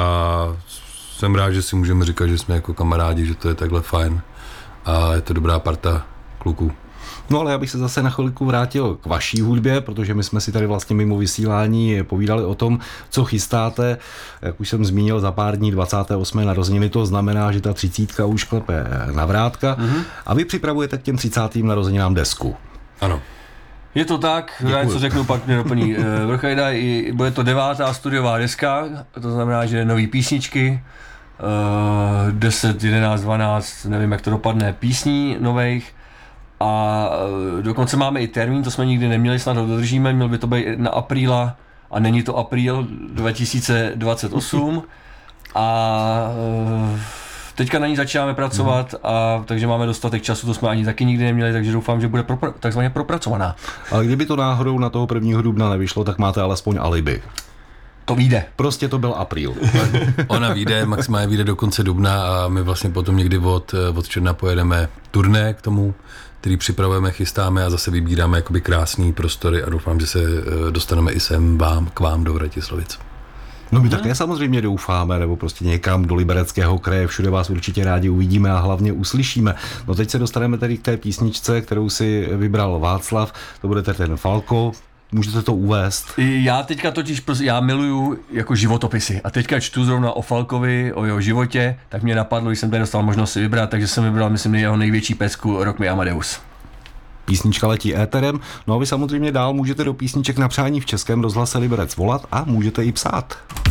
a jsem rád, že si můžeme říkat, že jsme jako kamarádi, že to je takhle fajn a je to dobrá parta kluků. No ale já bych se zase na chvilku vrátil k vaší hudbě, protože my jsme si tady vlastně mimo vysílání povídali o tom, co chystáte. Jak už jsem zmínil, za pár dní 28. narozeniny, to znamená, že ta 30 už klepe na vrátka. A vy připravujete k těm 30. narozeninám desku. Ano. Je to tak, já co řeknu, pak mě doplní Vrchajda, bude to 9. studiová deska, to znamená, že nový písničky, 10, 11, 12, nevím jak to dopadne, písní nových. A dokonce máme i termín, to jsme nikdy neměli, snad ho dodržíme, měl by to být na apríla a není to apríl 2028 a teďka na ní začínáme pracovat, a takže máme dostatek času, to jsme ani taky nikdy neměli, takže doufám, že bude takzvaně propracovaná. Ale kdyby to náhodou na toho 1. dubna nevyšlo, tak máte alespoň alibi. To vyjde. Prostě to byl apríl. Ona vyjde, maximálně vyjde do konce dubna a my vlastně potom někdy od června pojedeme turné k tomu, který připravujeme, chystáme a zase vybíráme jakoby krásný prostory a doufám, že se dostaneme i sem k vám do Vratislavic. No my také samozřejmě doufáme, nebo prostě někam do Libereckého kraje, všude vás určitě rádi uvidíme a hlavně uslyšíme. No teď se dostaneme tedy k té písničce, kterou si vybral Václav, to bude ten Falko. Můžete to uvést? Já teďka totiž, já miluju jako životopisy a teďka čtu zrovna o Falkovi, o jeho životě, tak mě napadlo, když jsem tady dostal možnost si vybrat, takže jsem vybral, myslím, jeho největší pecku Rock Me Amadeus. Písnička letí éterem, no a vy samozřejmě dál můžete do písniček na přání v Českém rozhlase Liberec volat a můžete i psát.